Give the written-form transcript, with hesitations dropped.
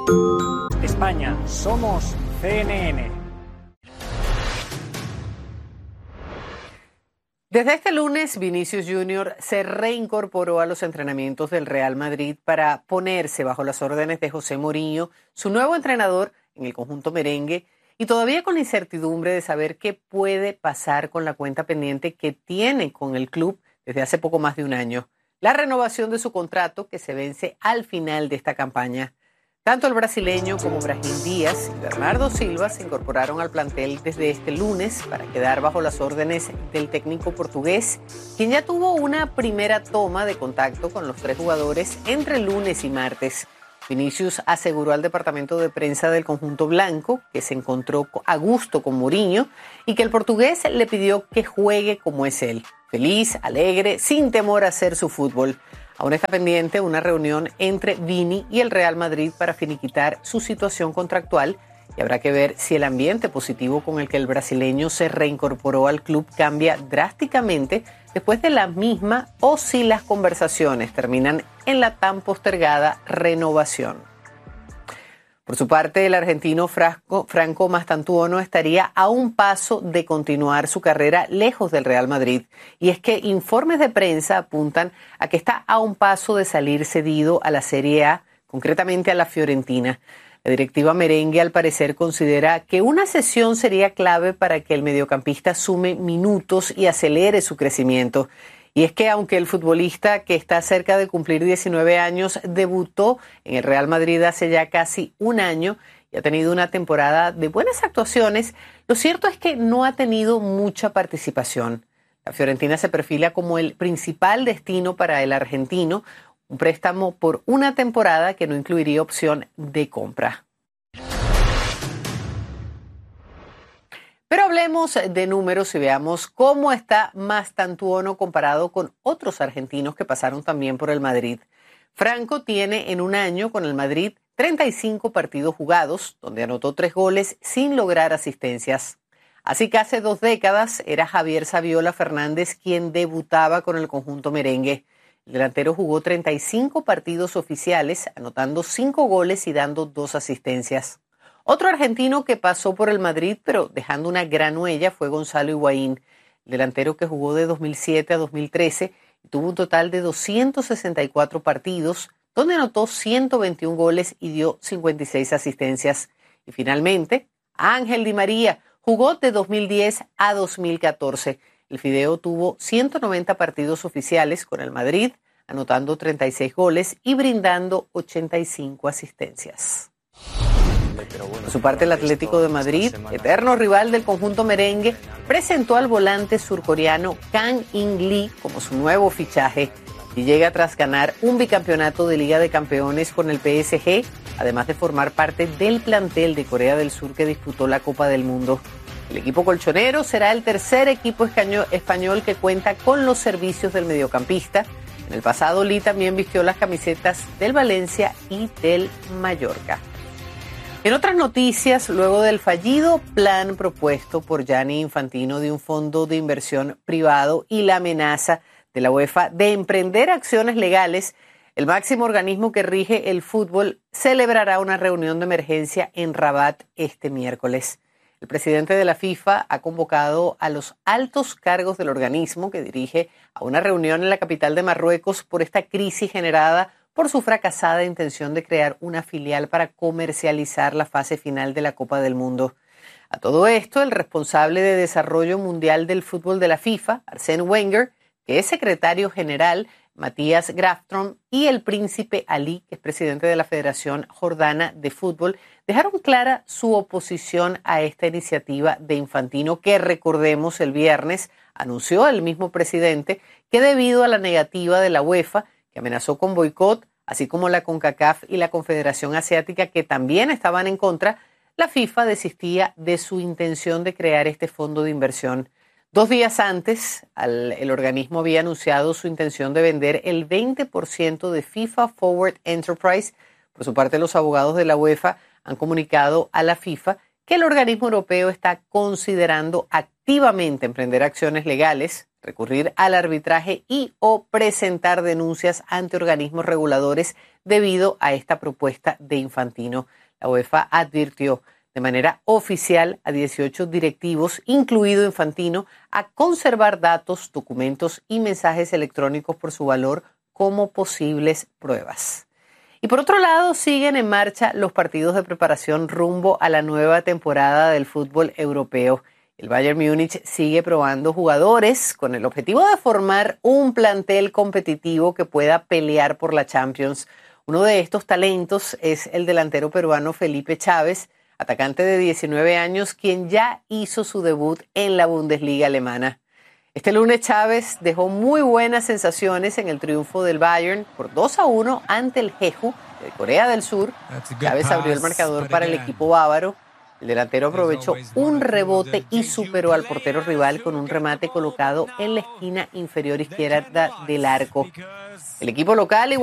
España, somos CNN. Desde este lunes, Vinicius Jr. se reincorporó a los entrenamientos del Real Madrid para ponerse bajo las órdenes de José Mourinho, su nuevo entrenador en el conjunto merengue, y todavía con la incertidumbre de saber qué puede pasar con la cuenta pendiente que tiene con el club desde hace poco más de un año, la renovación de su contrato que se vence al final de esta campaña. Tanto el brasileño como Brahim Díaz y Bernardo Silva se incorporaron al plantel desde este lunes para quedar bajo las órdenes del técnico portugués, quien ya tuvo una primera toma de contacto con los tres jugadores entre lunes y martes. Vinicius aseguró al departamento de prensa del conjunto blanco que se encontró a gusto con Mourinho y que el portugués le pidió que juegue como es él, feliz, alegre, sin temor a hacer su fútbol. Aún está pendiente una reunión entre Vini y el Real Madrid para finiquitar su situación contractual y habrá que ver si el ambiente positivo con el que el brasileño se reincorporó al club cambia drásticamente después de la misma o si las conversaciones terminan en la tan postergada renovación. Por su parte, el argentino Franco Mastantuono estaría a un paso de continuar su carrera lejos del Real Madrid. Y es que informes de prensa apuntan a que está a un paso de salir cedido a la Serie A, concretamente a la Fiorentina. La directiva merengue, al parecer, considera que una cesión sería clave para que el mediocampista sume minutos y acelere su crecimiento. Y es que aunque el futbolista, que está cerca de cumplir 19 años, debutó en el Real Madrid hace ya casi un año y ha tenido una temporada de buenas actuaciones, lo cierto es que no ha tenido mucha participación. La Fiorentina se perfila como el principal destino para el argentino, un préstamo por una temporada que no incluiría opción de compra. Pero hablemos de números y veamos cómo está Mastantuono comparado con otros argentinos que pasaron también por el Madrid. Franco tiene en un año con el Madrid 35 partidos jugados, donde anotó 3 goles sin lograr asistencias. Así que hace 2 décadas era Javier Saviola Fernández quien debutaba con el conjunto merengue. El delantero jugó 35 partidos oficiales, anotando 5 goles y dando 2 asistencias. Otro argentino que pasó por el Madrid, pero dejando una gran huella, fue Gonzalo Higuaín, el delantero que jugó de 2007 a 2013 y tuvo un total de 264 partidos, donde anotó 121 goles y dio 56 asistencias. Y finalmente, Ángel Di María jugó de 2010 a 2014. El Fideo tuvo 190 partidos oficiales con el Madrid, anotando 36 goles y brindando 85 asistencias. Por su parte, el Atlético de Madrid, eterno rival del conjunto merengue, presentó al volante surcoreano Kang In-lee como su nuevo fichaje y llega tras ganar un bicampeonato de Liga de Campeones con el PSG, además de formar parte del plantel de Corea del Sur que disputó la Copa del Mundo. El equipo colchonero será el tercer equipo español que cuenta con los servicios del mediocampista. En el pasado, Lee también vistió las camisetas del Valencia y del Mallorca. En otras noticias, luego del fallido plan propuesto por Gianni Infantino de un fondo de inversión privado y la amenaza de la UEFA de emprender acciones legales, el máximo organismo que rige el fútbol celebrará una reunión de emergencia en Rabat este miércoles. El presidente de la FIFA ha convocado a los altos cargos del organismo que dirige a una reunión en la capital de Marruecos por esta crisis generada por su fracasada intención de crear una filial para comercializar la fase final de la Copa del Mundo. A todo esto, el responsable de Desarrollo Mundial del Fútbol de la FIFA, Arsène Wenger, que es secretario general, Matías Grafstrom, y el príncipe Ali, que es presidente de la Federación Jordana de Fútbol, dejaron clara su oposición a esta iniciativa de Infantino, que, recordemos, el viernes anunció el mismo presidente que debido a la negativa de la UEFA, que amenazó con boicot, así como la CONCACAF y la Confederación Asiática, que también estaban en contra, la FIFA desistía de su intención de crear este fondo de inversión. 2 días antes, el organismo había anunciado su intención de vender el 20% de FIFA Forward Enterprise. Por su parte, los abogados de la UEFA han comunicado a la FIFA que el organismo europeo está considerando activamente emprender acciones legales, recurrir al arbitraje y o presentar denuncias ante organismos reguladores debido a esta propuesta de Infantino. La UEFA advirtió de manera oficial a 18 directivos, incluido Infantino, a conservar datos, documentos y mensajes electrónicos por su valor como posibles pruebas. Y por otro lado, siguen en marcha los partidos de preparación rumbo a la nueva temporada del fútbol europeo. El Bayern Múnich sigue probando jugadores con el objetivo de formar un plantel competitivo que pueda pelear por la Champions. Uno de estos talentos es el delantero peruano Felipe Chávez, atacante de 19 años, quien ya hizo su debut en la Bundesliga alemana. Este lunes Chávez dejó muy buenas sensaciones en el triunfo del Bayern por 2-1 ante el Jeju de Corea del Sur. Chávez abrió el marcador para el equipo bávaro. El delantero aprovechó un rebote y superó al portero rival con un remate colocado en la esquina inferior izquierda del arco. El equipo local